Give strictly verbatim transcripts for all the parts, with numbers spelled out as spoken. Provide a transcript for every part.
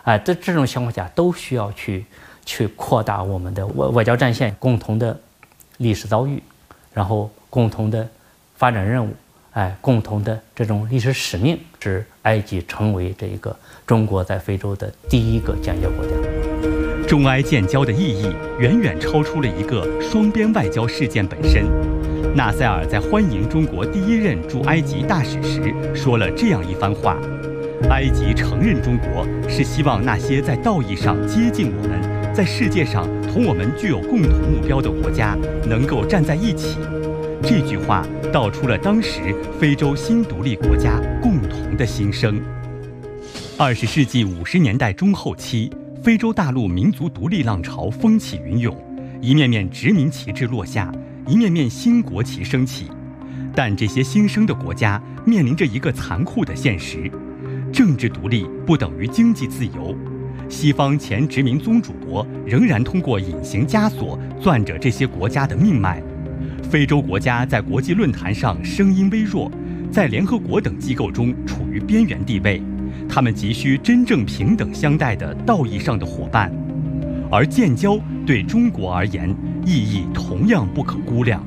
啊，这这种情况下都需要去去扩大我们的外外交战线，共同的历史遭遇，然后共同的发展任务，哎，共同的这种历史使命，使埃及成为这个中国在非洲的第一个建交国家。 中埃建交的意义远远超出了一个双边外交事件本身。纳赛尔在欢迎中国第一任驻埃及大使时说了这样一番话：埃及承认中国，是希望那些在道义上接近我们，在世界上同我们具有共同目标的国家能够站在一起。这句话道出了当时非洲新独立国家共同的心声。二十世纪五十年代中后期，非洲大陆民族独立浪潮风起云涌，一面面殖民旗帜落下，一面面新国旗升起。但这些新生的国家面临着一个残酷的现实：政治独立不等于经济自由。西方前殖民宗主国仍然通过隐形枷锁攥着这些国家的命脉。非洲国家在国际论坛上声音微弱，在联合国等机构中处于边缘地位。他们急需真正平等相待的道义上的伙伴，而建交对中国而言意义同样不可估量。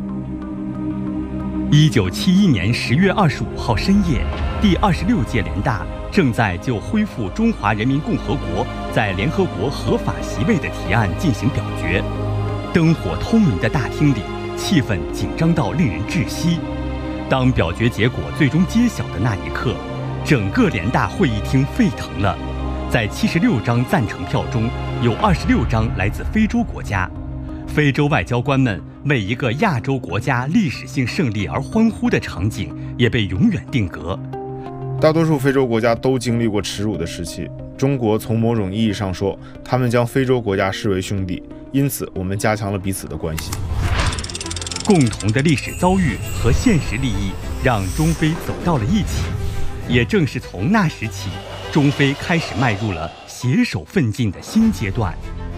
一九七一年十月二十五号深夜，第二十六届联大正在就恢复中华人民共和国在联合国合法席位的提案进行表决。灯火通明的大厅里，气氛紧张到令人窒息。当表决结果最终揭晓的那一刻，整个联大会议厅沸腾了。在七十六张赞成票中，有二十六张来自非洲国家。非洲外交官们为一个亚洲国家历史性胜利而欢呼的场景也被永远定格。 大多数非洲国家都经历过耻辱的时期，中国从某种意义上说，他们将非洲国家视为兄弟，因此我们加强了彼此的关系。 共同的历史遭遇和现实利益让中非走到了一起。也正是从那时起，中非开始迈入了携手奋进的新阶段。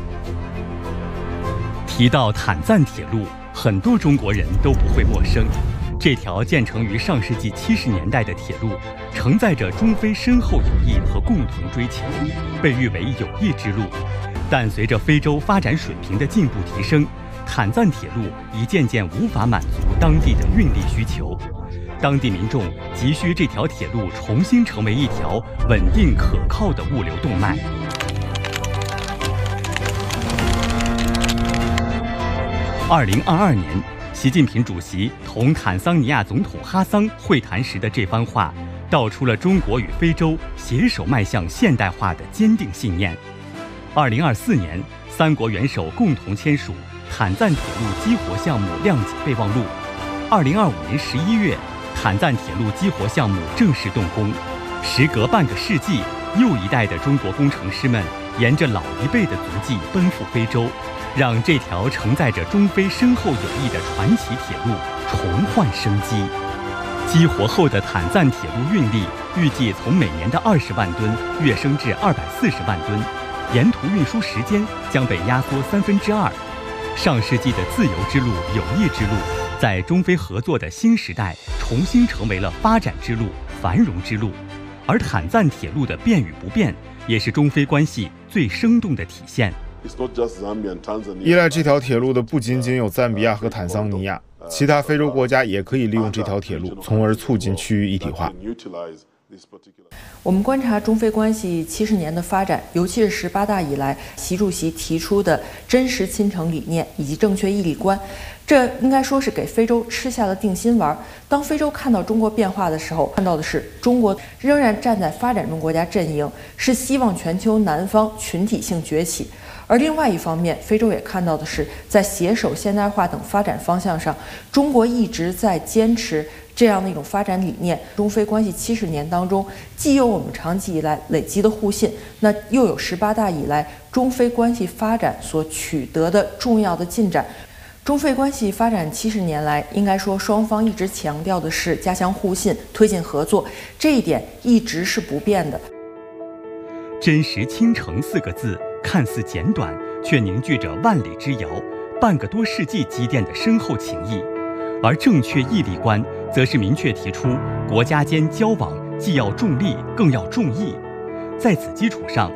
提到坦赞铁路，很多中国人都不会陌生。这条建成于上世纪七十年代的铁路，承载着中非深厚友谊和共同追求，被誉为友谊之路。但随着非洲发展水平的进步提升，坦赞铁路已渐渐无法满足当地的运力需求。当地民众急需这条铁路重新成为一条稳定可靠的物流动脉。二零二二年，习近平主席同坦桑尼亚总统哈桑会谈时的这番话，道出了中国与非洲携手迈向现代化的坚定信念。二零二四年，三国元首共同签署坦赞铁路激活项目谅解备忘录。二零二五年十一月，坦赞铁路激活项目正式动工。时隔半个世纪，又一代的中国工程师们沿着老一辈的足迹奔赴非洲，让这条承载着中非深厚友谊的传奇铁路重焕生机。激活后的坦赞铁路运力预计从每年的二十万吨跃升至二百四十万吨，沿途运输时间将被压缩三分之二。上世纪的自由之路、友谊之路，在中非合作的新时代重新成为了发展之路、繁荣之路。而坦赞铁路的变与不变，也是中非关系最生动的体现。 依赖这条铁路的不仅仅有赞比亚和坦桑尼亚，其他非洲国家也可以利用这条铁路，从而促进区域一体化。 我们观察中非关系七十年的发展，尤其是十八大以来，习主席提出的真实亲诚理念以及正确义利观，这应该说是给非洲吃下了定心丸。当非洲看到中国变化的时候，看到的是中国仍然站在发展中国家阵营，是希望全球南方群体性崛起。而另外一方面，非洲也看到的是，在携手现代化等发展方向上，中国一直在坚持这样的一种发展理念。中非关系七十年当中，既有我们长期以来累积的互信，那又有十八大以来中非关系发展所取得的重要的进展。中非关系发展七十年来，应该说双方一直强调的是加强互信、推进合作，这一点一直是不变的。 真实亲诚四个字看似简短，却凝聚着万里之遥、半个多世纪积淀的深厚情谊。而正确义利观，则是明确提出国家间交往既要重利，更要重义。在此基础上，